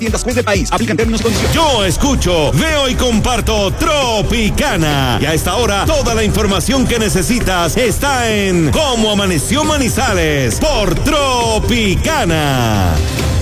tiendas del país. Aplican términos y condiciones. Yo escucho, veo y comparto Tropicana. Y a esta hora, toda la información que necesitas está en Cómo Amaneció Manizales por Tropicana.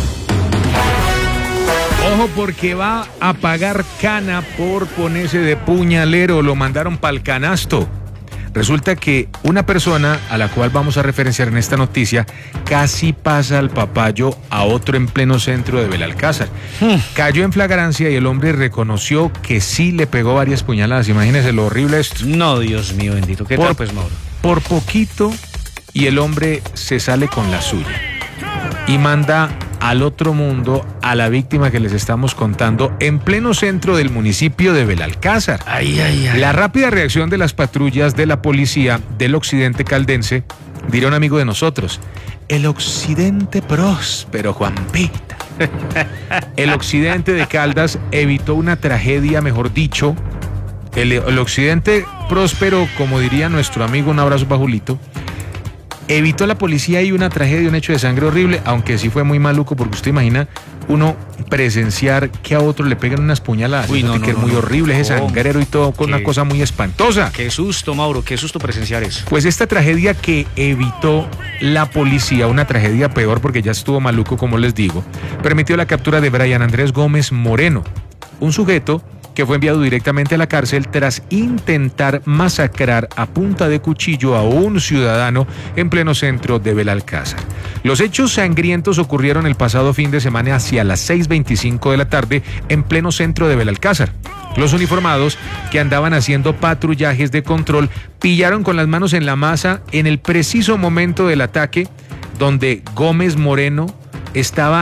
Ojo, porque va a pagar cana por ponerse de puñalero. Lo mandaron pa'l canasto. Resulta que una persona a la cual vamos a referenciar en esta noticia casi pasa al papayo a otro en pleno centro de Belalcázar. Cayó en flagrancia y el hombre reconoció que sí le pegó varias puñaladas. Imagínense lo horrible esto. No, Dios mío bendito. ¿Qué tal, pues, Mauro? Por poquito y el hombre se sale con la suya y manda al otro mundo a la víctima que les estamos contando en pleno centro del municipio de Belalcázar. La rápida reacción de las patrullas de la policía del occidente caldense, dirá un amigo de nosotros, el occidente próspero, Juanpita. El occidente de Caldas evitó una tragedia, mejor dicho, el occidente próspero, como diría nuestro amigo, un abrazo para Julito, evitó la policía y una tragedia, un hecho de sangre horrible, aunque sí fue muy maluco, porque usted imagina uno presenciar que a otro le pegan unas puñaladas. Uy, no, que es muy horrible, ese sangrero y todo, con una cosa muy espantosa. Qué susto, Mauro, qué susto presenciar eso. Pues esta tragedia que evitó la policía, una tragedia peor porque ya estuvo maluco, como les digo, permitió la captura de Brian Andrés Gómez Moreno, un sujeto que fue enviado directamente a la cárcel tras intentar masacrar a punta de cuchillo a un ciudadano en pleno centro de Belalcázar. Los hechos sangrientos ocurrieron el pasado fin de semana hacia las 6:25 de la tarde en pleno centro de Belalcázar. Los uniformados que andaban haciendo patrullajes de control pillaron con las manos en la masa en el preciso momento del ataque donde Gómez Moreno estaba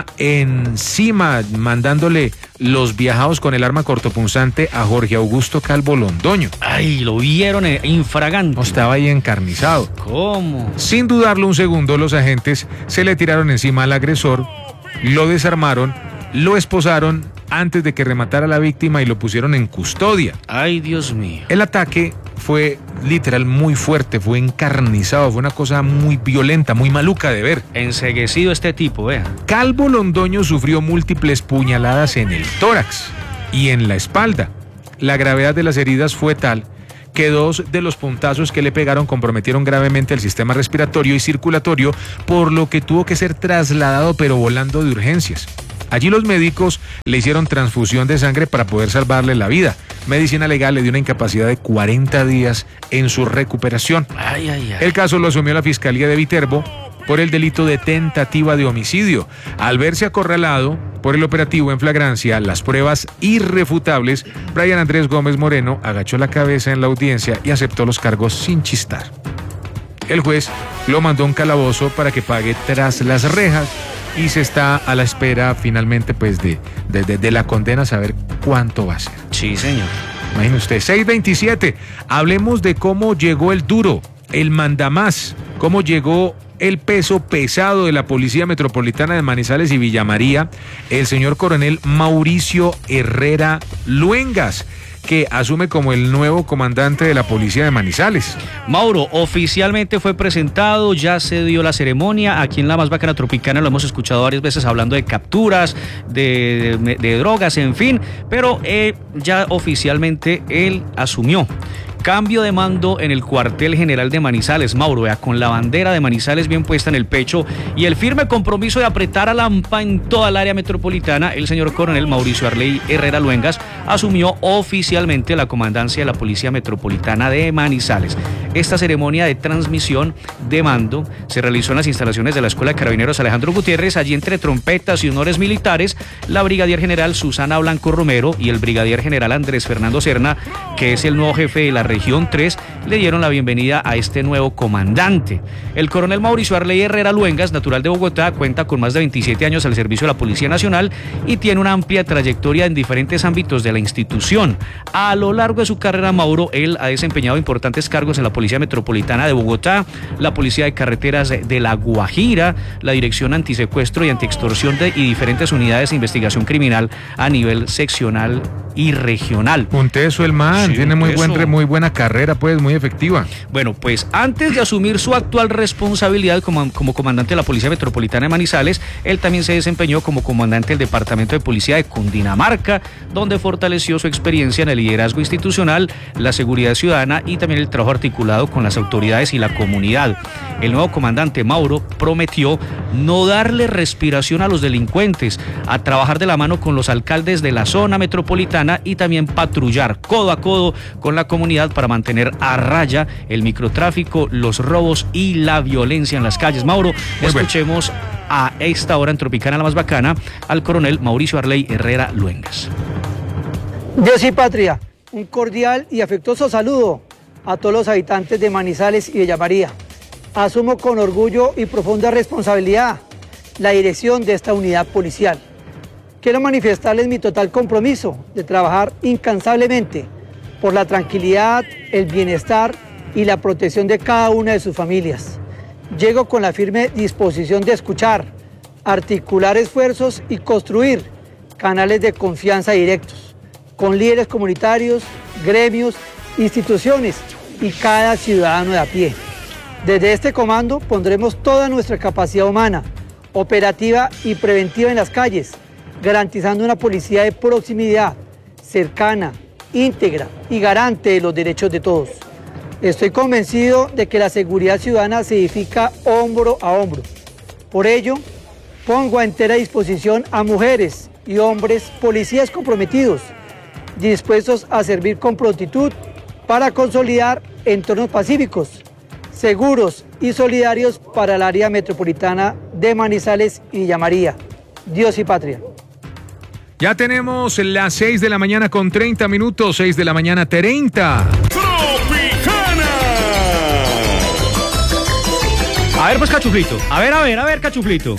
encima mandándole los viajados con el arma cortopunzante a Jorge Augusto Calvo Londoño. Ay, lo vieron infragante. Estaba ahí encarnizado. ¿Cómo? Sin dudarlo un segundo, los agentes se le tiraron encima al agresor, lo desarmaron, lo esposaron antes de que rematara a la víctima y lo pusieron en custodia. Ay, Dios mío. El ataque fue literal muy fuerte, fue encarnizado, fue una cosa muy violenta, muy maluca de ver. Enceguecido este tipo, vea. Calvo Londoño sufrió múltiples puñaladas en el tórax y en la espalda. La gravedad de las heridas fue tal que 2 de los puntazos que le pegaron comprometieron gravemente el sistema respiratorio y circulatorio, por lo que tuvo que ser trasladado pero volando de urgencias. Allí los médicos le hicieron transfusión de sangre para poder salvarle la vida. Medicina legal le dio una incapacidad de 40 días en su recuperación. El caso lo asumió la Fiscalía de Viterbo por el delito de tentativa de homicidio. Al verse acorralado por el operativo en flagrancia, las pruebas irrefutables, Brian Andrés Gómez Moreno agachó la cabeza en la audiencia y aceptó los cargos sin chistar. El juez lo mandó a un calabozo para que pague tras las rejas y se está a la espera finalmente pues de la condena, saber cuánto va a ser. Sí, señor. Imagine usted, 6:27, hablemos de cómo llegó el duro, el mandamás, cómo llegó el peso pesado de la Policía Metropolitana de Manizales y Villa María, el señor coronel Mauricio Herrera Luengas, que asume como el nuevo comandante de la Policía de Manizales. Mauro, oficialmente fue presentado, ya se dio la ceremonia, aquí en la más bacana Tropicana lo hemos escuchado varias veces hablando de capturas, de drogas, en fin, pero ya oficialmente él asumió. Cambio de mando en el cuartel general de Manizales, Mauro, vea, con la bandera de Manizales bien puesta en el pecho y el firme compromiso de apretar a Lampa en toda el área metropolitana, el señor coronel Mauricio Arley Herrera Luengas asumió oficialmente la comandancia de la Policía Metropolitana de Manizales. Esta ceremonia de transmisión de mando se realizó en las instalaciones de la Escuela de Carabineros Alejandro Gutiérrez, allí entre trompetas y honores militares, la brigadier general Susana Blanco Romero y el brigadier general Andrés Fernando Serna, que es el nuevo jefe de la Región 3, le dieron la bienvenida a este nuevo comandante. El coronel Mauricio Arley Herrera Luengas, natural de Bogotá, cuenta con más de 27 años al servicio de la Policía Nacional y tiene una amplia trayectoria en diferentes ámbitos de la institución. A lo largo de su carrera, Mauro, él ha desempeñado importantes cargos en la Policía Metropolitana de Bogotá, la Policía de Carreteras de La Guajira, la Dirección Antisecuestro y Antiextorsión y diferentes unidades de investigación criminal a nivel seccional y regional. Un teso el man, Sí, tiene un muy teso. buena carrera, pues, muy efectiva. Bueno, pues antes de asumir su actual responsabilidad como comandante de la Policía Metropolitana de Manizales, él también se desempeñó como comandante del Departamento de Policía de Cundinamarca, donde fortaleció su experiencia en el liderazgo institucional, la seguridad ciudadana y también el trabajo articulado con las autoridades y la comunidad. El nuevo comandante Mauro prometió no darle respiración a los delincuentes, a trabajar de la mano con los alcaldes de la zona metropolitana y también patrullar codo a codo con la comunidad para mantener a raya el microtráfico, los robos y la violencia en las calles. Mauro, escuchemos a esta hora en Tropicana la más bacana al coronel Mauricio Arley Herrera Luengas. Dios y patria, un cordial y afectuoso saludo a todos los habitantes de Manizales y Villa María. Asumo con orgullo y profunda responsabilidad la dirección de esta unidad policial. Quiero manifestarles mi total compromiso de trabajar incansablemente por la tranquilidad, el bienestar y la protección de cada una de sus familias. Llego con la firme disposición de escuchar, articular esfuerzos y construir canales de confianza directos con líderes comunitarios, gremios, instituciones y cada ciudadano de a pie. Desde este comando pondremos toda nuestra capacidad humana, operativa y preventiva en las calles, garantizando una policía de proximidad, cercana, íntegra y garante de los derechos de todos. Estoy convencido de que la seguridad ciudadana se edifica hombro a hombro. Por ello, pongo a entera disposición a mujeres y hombres policías comprometidos, dispuestos a servir con prontitud para consolidar entornos pacíficos, seguros y solidarios para el área metropolitana de Manizales y Villa María. Dios y patria. Ya tenemos las 6 de la mañana con 30 minutos, 6 de la mañana 30. ¡Tropicana! A ver, pues, Cachuflito. A ver, Cachuflito.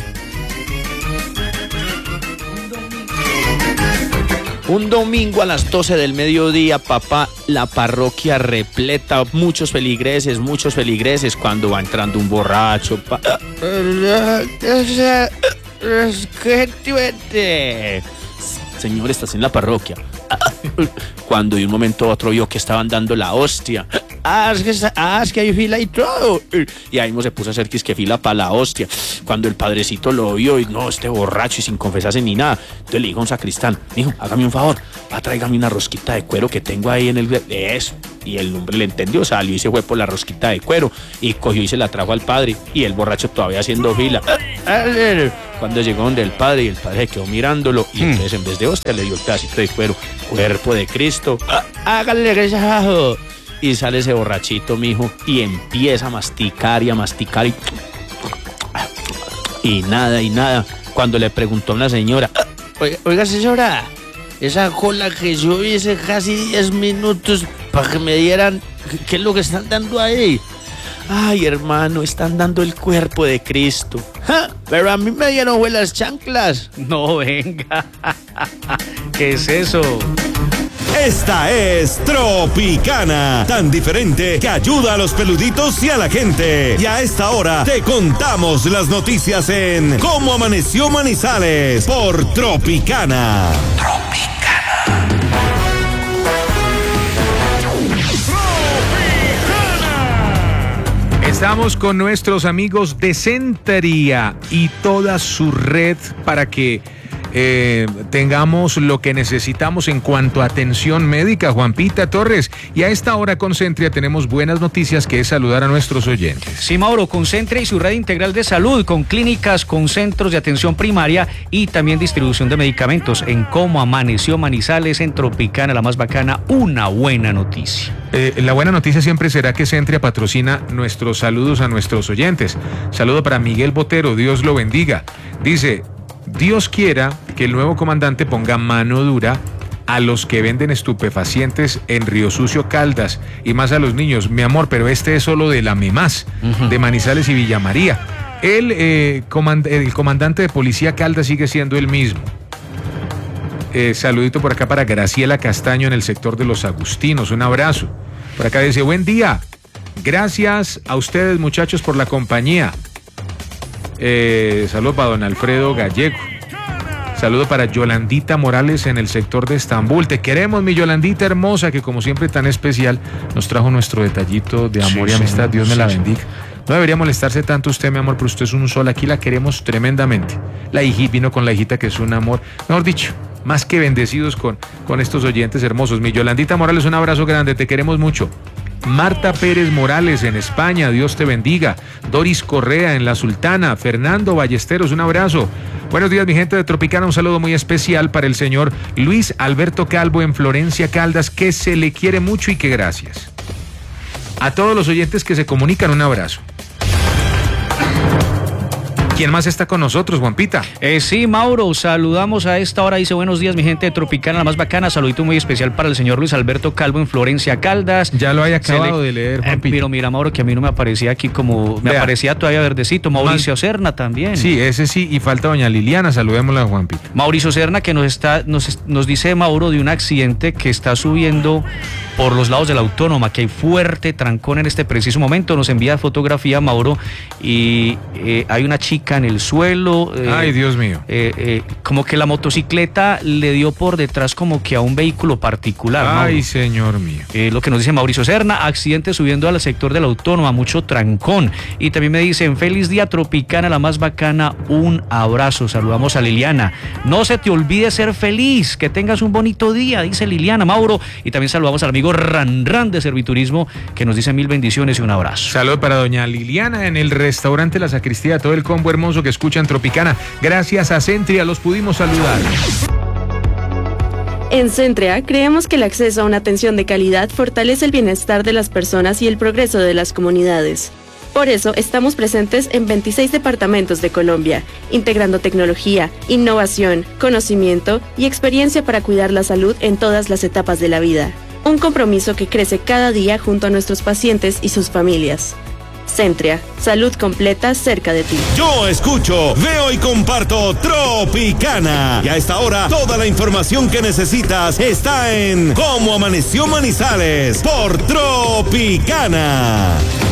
Un domingo a las 12 del mediodía, papá, la parroquia repleta, muchos feligreses, cuando va entrando un borracho. Señor, estás en la parroquia. Cuando de un momento a otro vio que estaban dando la hostia. Es que hay fila y todo. Y ahí mismo se puso a hacer que fila para la hostia. Cuando el padrecito lo vio y no, este borracho y sin confesarse ni nada. Entonces le dijo a un sacristán, dijo, hágame un favor, tráigame una rosquita de cuero que tengo ahí en el... Eso. Y el hombre le entendió, salió y se fue por la rosquita de cuero y cogió y se la trajo al padre. Y el borracho todavía haciendo fila. Cuando llegó donde el padre, y el padre se quedó mirándolo y entonces en vez de hostia le dio el pedacito de cuero. Cuerpo de Cristo. Hágale regresa abajo. Y sale ese borrachito, mijo, y empieza a masticar y nada. Cuando le preguntó a una señora, oiga señora, esa cola que yo hice casi 10 minutos para que me dieran, ¿qué es lo que están dando ahí? Ay, hermano, están dando el cuerpo de Cristo. ¡Ja! Pero a mí me dieron fue las chanclas. No, venga. ¿Qué es eso? Esta es Tropicana, tan diferente que ayuda a los peluditos y a la gente. Y a esta hora te contamos las noticias en Cómo Amaneció Manizales por Tropicana. Estamos con nuestros amigos de Centria y toda su red para que tengamos lo que necesitamos en cuanto a atención médica. Juanpita Torres, y a esta hora con Centria tenemos buenas noticias, que es saludar a nuestros oyentes. Sí, Mauro, con Centria y su red integral de salud, con clínicas, con centros de atención primaria y también distribución de medicamentos. En Cómo Amaneció Manizales, en Tropicana, la más bacana, una buena noticia. La buena noticia siempre será que Centria patrocina nuestros saludos a nuestros oyentes. Saludo para Miguel Botero, Dios lo bendiga. Dice, Dios quiera que el nuevo comandante ponga mano dura a los que venden estupefacientes en Río Sucio, Caldas, y más a los niños. Mi amor, pero este es solo de la MEMAS, de Manizales y Villa María. El comandante de policía Caldas sigue siendo el mismo. Saludito por acá para Graciela Castaño en el sector de Los Agustinos. Un abrazo. Por acá dice, buen día. Gracias a ustedes, muchachos, por la compañía. Saludos para don Alfredo Gallego. Saludo para Yolandita Morales en el sector de Estambul. Te queremos, mi Yolandita hermosa, que como siempre tan especial nos trajo nuestro detallito de amor y amistad. Dios me la bendiga. No debería molestarse tanto usted, mi amor, pero usted es un sol. Aquí la queremos tremendamente. La hijita vino con la hijita, que es un amor. Mejor dicho, más que bendecidos con estos oyentes hermosos. Mi Yolandita Morales, un abrazo grande. Te queremos mucho. Marta Pérez Morales en España, Dios te bendiga. Doris Correa en La Sultana. Fernando Ballesteros, un abrazo. Buenos días, mi gente de Tropicana, un saludo muy especial para el señor Luis Alberto Calvo en Florencia, Caldas, que se le quiere mucho y que gracias. A todos los oyentes que se comunican, un abrazo. ¿Quién más está con nosotros, Juanpita? Sí, Mauro, saludamos a esta hora. Dice, buenos días, mi gente de Tropicana, la más bacana. Saludito muy especial para el señor Luis Alberto Calvo en Florencia, Caldas. Ya lo haya acabado de leer, Juanpita. Pero mira, Mauro, que a mí no me aparecía aquí como... Me aparecía todavía verdecito. Mauricio Serna también. Sí, ese sí, y falta doña Liliana. Saludémosla, Juanpita. Mauricio Serna, que nos dice, Mauro, de un accidente que está subiendo por los lados de la Autónoma, que hay fuerte trancón en este preciso momento. Nos envía fotografía, Mauro, y hay una chica en el suelo. Ay, Dios mío. Como que la motocicleta le dio por detrás como que a un vehículo particular. Ay, Mauro. señor mío. Lo que nos dice Mauricio Serna, accidente subiendo al sector de la Autónoma, mucho trancón. Y también me dicen, feliz día Tropicana, la más bacana, un abrazo. Saludamos a Liliana. No se te olvide ser feliz, que tengas un bonito día, dice Liliana, Mauro. Y también saludamos al amigo Ran de Serviturismo, que nos dice mil bendiciones y un abrazo. Saludos para doña Liliana en el restaurante La Sacristía, todo el combo hermoso que escuchan Tropicana. Gracias a Centria los pudimos saludar. En Centria creemos que el acceso a una atención de calidad fortalece el bienestar de las personas y el progreso de las comunidades. Por eso estamos presentes en 26 departamentos de Colombia, integrando tecnología, innovación, conocimiento y experiencia para cuidar la salud en todas las etapas de la vida. Un compromiso que crece cada día junto a nuestros pacientes y sus familias. Centria, salud completa cerca de ti. Yo escucho, veo y comparto Tropicana. Y a esta hora, toda la información que necesitas está en Cómo Amaneció Manizales por Tropicana.